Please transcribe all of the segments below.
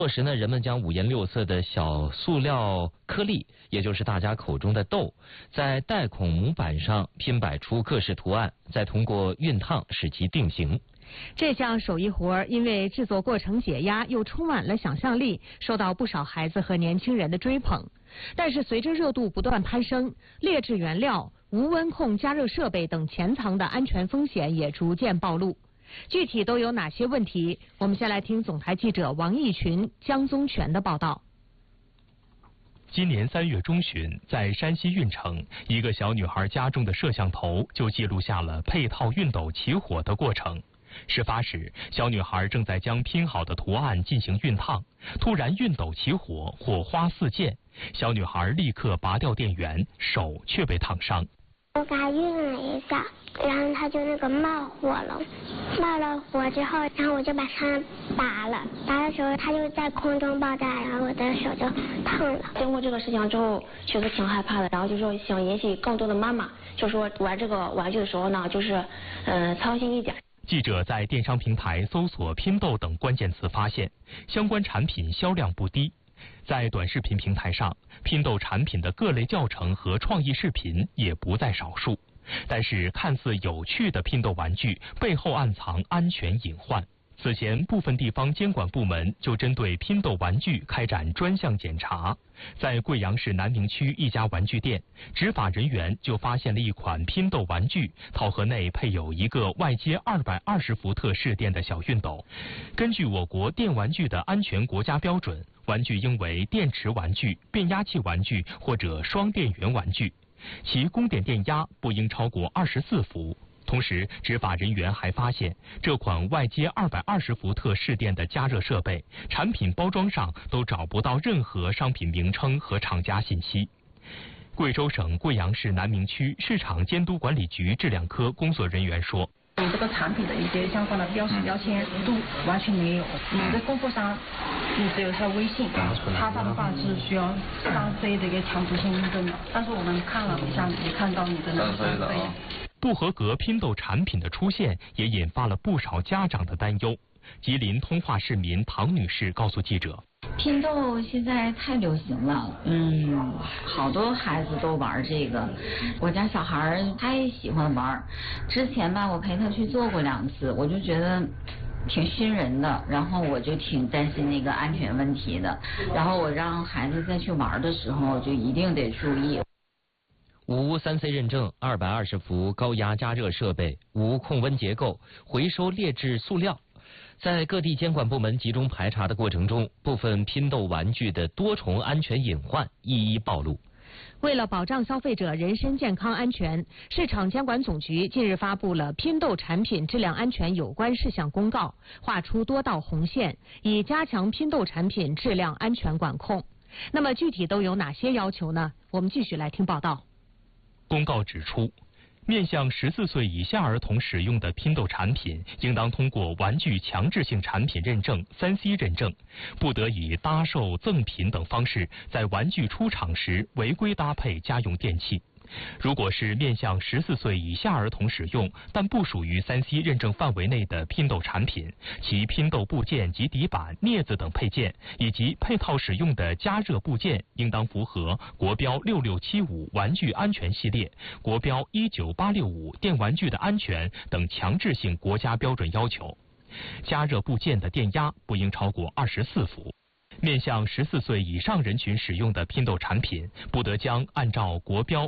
落实呢，人们将五颜六色的小塑料颗粒，也就是大家口中的豆，在带孔模板上拼摆出各式图案，再通过熨烫使其定型。 这项手艺活因为制作过程解压又充满了想象力，受到不少孩子和年轻人的追捧。但是随着热度不断攀升，劣质原料、无温控加热设备等潜藏的安全风险也逐渐暴露。具体都有哪些问题？我们先来听总台记者王义群、江宗全的报道。 今年3月中旬，在山西运城，一个小女孩家中的摄像头就记录下了配套熨斗起火的过程。事发时，小女孩正在将拼好的图案进行熨烫，突然熨斗起火，火花四溅，小女孩立刻拔掉电源，手却被烫伤。 我给他熨了一下，然后他就冒火了，冒了火之后，然后我就把它拔了，拔的时候它就在空中爆炸，然后我的手就烫了。 经过这个事情之后，确实挺害怕的，然后就说想引起更多的妈妈，就说玩这个玩具的时候呢，就是操心一点。 记者在电商平台搜索拼豆等关键词，发现相关产品销量不低。在短视频平台上，拼豆产品的各类教程和创意视频也不在少数。但是，看似有趣的拼豆玩具背后暗藏安全隐患。此前，部分地方监管部门就针对拼豆玩具开展专项检查。在贵阳市南明区一家玩具店，执法人员就发现了一款拼豆玩具，套盒内配有一个外接220伏特市电的小熨斗。根据我国电玩具的安全国家标准，玩具应为电池玩具、变压器玩具或者双电源玩具，其供电电压不应超过24伏。同时，执法人员还发现，这款外接220伏特市电的加热设备，产品包装上都找不到任何商品名称和厂家信息。贵州省贵阳市南明区市场监督管理局质量科工作人员说， 这个产品的一些相关的标识标签都完全没有，你的供货商你只有他微信，他的话是需要3C 的一个强制性认证的，但是我们看了一下，也看到你的那个3C。 不合格拼豆产品的出现，也引发了不少家长的担忧。吉林通化市民唐女士告诉记者， 拼豆现在太流行了，好多孩子都玩这个，我家小孩他也喜欢玩。之前吧，我陪他去做过2次，我就觉得挺熏人的，然后我就挺担心那个安全问题的，然后我让孩子再去玩的时候就一定得注意。 无 3C 认证、220伏高压加热设备、无控温结构、回收劣质塑料。在各地监管部门集中排查的过程中，部分拼豆玩具的多重安全隐患一一暴露。 为了保障消费者人身健康安全，市场监管总局近日发布了拼豆产品质量安全有关事项公告，划出多道红线，以加强拼豆产品质量安全管控。那么具体都有哪些要求呢？我们继续来听报道。 公告指出，面向14岁以下儿童使用的拼豆产品，应当通过玩具强制性产品认证 3C 认证，不得以搭售、赠品等方式在玩具出厂时违规搭配家用电器。如果是面向14岁以下儿童使用，但不属于3C 认证范围内的拼豆产品，其拼豆部件及底板、镊子等配件，以及配套使用的加热部件，应当符合国标6675玩具安全系列、国标19865电玩具的安全等强制性国家标准要求。加热部件的电压不应超过24伏。面向14岁以上人群使用的拼豆产品，不得将按照国标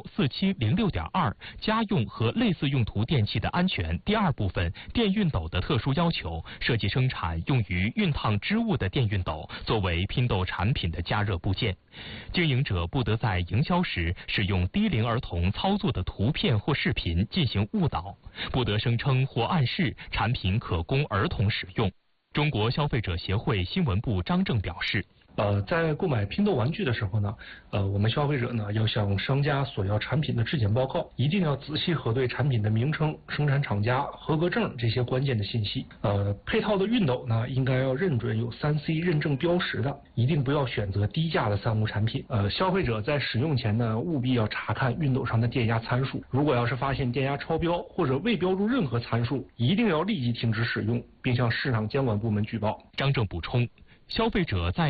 4706.2家用和类似用途电器的安全第2部分电熨斗的特殊要求，设计生产用于熨烫织物的电熨斗作为拼豆产品的加热部件。经营者不得在营销时使用低龄儿童操作的图片或视频进行误导，不得声称或暗示产品可供儿童使用。中国消费者协会新闻部张正表示， 在购买拼豆玩具的时候呢，我们消费者呢要向商家索要产品的质检报告，一定要仔细核对产品的名称、生产厂家、合格证这些关键的信息。配套的熨斗呢，应该要认准有3C 认证标识的，一定不要选择低价的3无产品。消费者在使用前呢，务必要查看熨斗上的电压参数，如果要是发现电压超标或者未标注任何参数，一定要立即停止使用，并向市场监管部门举报。 张正补充，消费者在